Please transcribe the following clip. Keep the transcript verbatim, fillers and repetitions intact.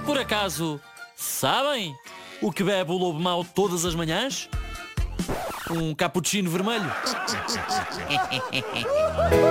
Por acaso, sabem o que bebe o lobo mau todas as manhãs? Um cappuccino vermelho.